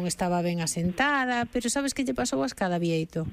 non estaba ben asentada, pero sabes que lle pasou a escada, Bieito?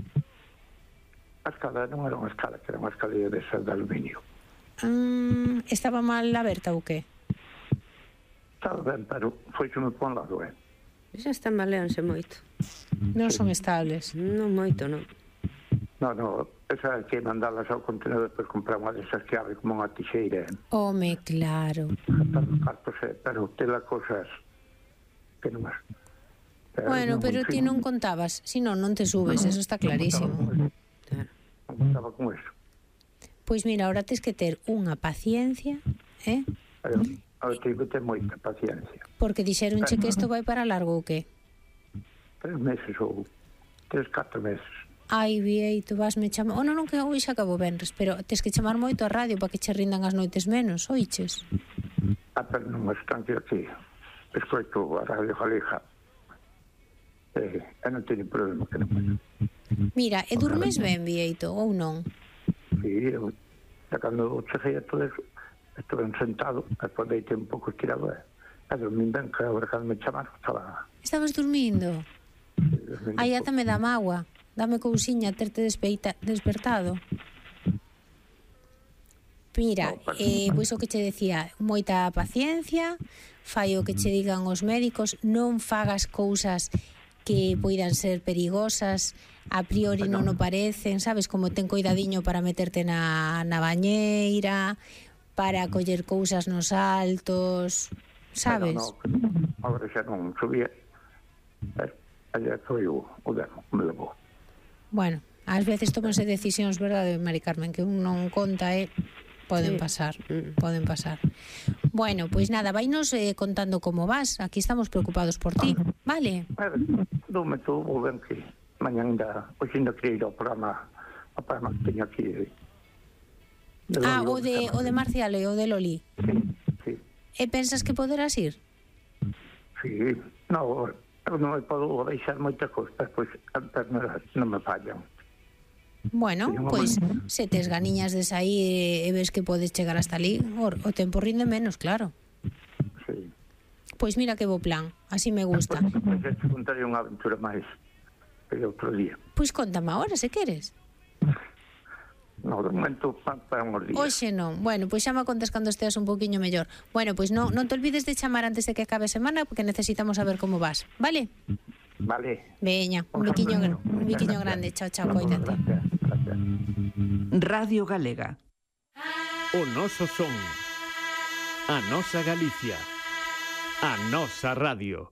A escada non era unha escada, que era unha escalera desas de aluminio. Estaba mal aberta ou que? Estaba ben, pero foixeme por un lado, Xa están baleanse moito. Non son estables. Non moito, non. No, esa que mandalas ao contenedor depois comprar unha desas que abre como unha tixeira. Home, claro. Para os cartos, pero tela cosas que non as... Bueno, pero ti non contabas, si non te subes, eso está clarísimo. Non contaba con eso. Pois mira, ahora tes que ter unha paciencia, Ahora teño que ter moita paciencia. Porque dixeronche que isto vai para largo ou que? 3 meses ou 3-4 meses. Ai, Bieito, vasme chamar... non, que hoxe xa acabo venres, pero tes que chamar moito a radio para que che rindan as noites menos, oiches? Pero non é tranquilo aquí. Escoito a Radio Galega. Non teño problema que non. Mira, e durmes ben, Bieito, ou non? Sí, cando cheguei a todo eso, estuve sentado, despois deitei un pouco estirado, e dormín ben, que agora cando me chamaron estaba... Estabas dormindo? Ai, ata me dá magua. Dame cousiña terte despertado. Mira, pois o que che decía, moita paciencia, fai o que che digan os médicos, non fagas cousas que poidan ser perigosas, a priori non o parecen, sabes, como ten coidadiño para meterte na bañeira, para coller cousas nos altos, sabes? Agora xa non subía, allá foi o demo, me levou. Bueno, ás veces tómanse decisións, verdade, Mari Carmen, que un non conta e poden pasar. Bueno, pois nada, vainos contando como vas. Aquí estamos preocupados por ti, vale? Dome tú, o ben que mañan ainda, hoxe ainda quería ir ao programa que teño aquí. O de Marcial e o de Loli. Sí. E pensas que poderás ir? Sí, non me podo deixar moitas cousas, pois as pernas non me fallan. Bueno, pois se tes ganiñas de sair e ves que podes chegar hasta ali, o tempo rinde menos, claro. Sí. Pois mira que bo plan, así me gusta. Pois te contaré unha aventura máis que outro día. Pois contame agora, se queres. No, de momento para uns días. Oxe non, bueno, pois xa me contas cando esteas un poquinho mellor. Bueno, pois non te olvides de chamar antes de que acabe a semana, porque necesitamos saber como vas, vale? Vale. Veña, un biquiño grande, chao, coídate. Radio Galega. O noso son, a nosa Galicia, a nosa radio.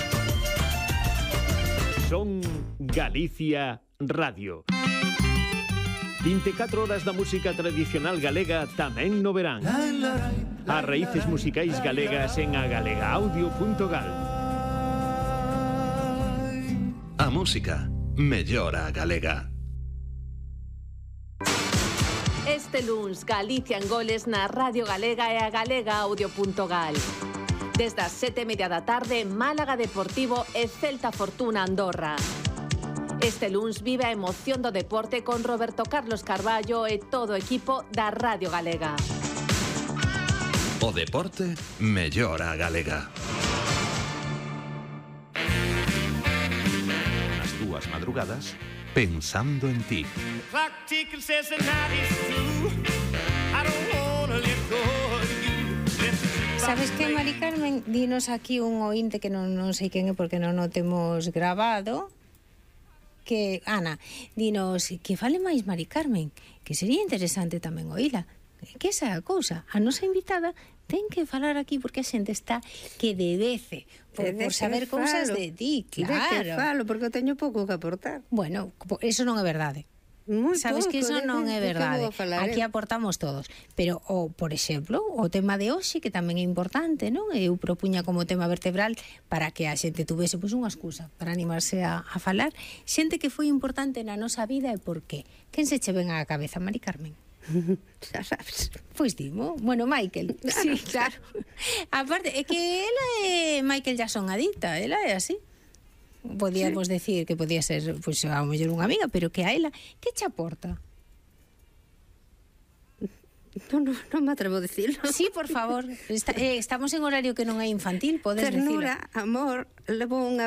Son Galicia Radio. 24 horas da música tradicional galega tamén no verán. As raíces musicais galegas en agalegaaudio.gal. A música mellora a galega. Este luns, Galicia en goles na Radio Galega e a agalegaaudio.gal. Desde as 7:30 da tarde, Málaga Deportivo e Celta Fortuna Andorra. Este luns vive a emoción do deporte con Roberto Carlos Carballo e todo o equipo da Radio Galega. O deporte mellora a galega. As túas madrugadas pensando en ti. Sabes que, Mari Carmen, dinos aquí un ointe que non sei quen é porque non o temos grabado, que, Ana, dinos que fale máis Mari Carmen, que sería interesante tamén oíla. Que esa é a cousa, a nosa invitada ten que falar aquí porque a xente está que debece por saber cousas de ti, claro. De que falo, porque eu teño pouco que aportar. Bueno, eso non é verdade. Sabes que eso non é verdade. Aquí aportamos todos. Pero, por exemplo, o tema de hoxe, que tamén é importante, non? Eu propuña como tema vertebral para que a xente tuvese unha excusa para animarse a falar. Xente que foi importante na nosa vida e por qué. Quen se che ven á cabeza, Mari Carmen? Xa sabes. Pois dimo. Bueno, Michael. Sí, claro. Aparte, é que ela é Michael Jackson adicta. Ela é así. Podíamos decir que podía ser, pois, a lo mellor unha amiga, pero que a ela, que che aporta? Non me atrevo a decirlo. Sí, por favor. Estamos en horario que non é infantil, podes decirlo. Ternura, amor, levo unha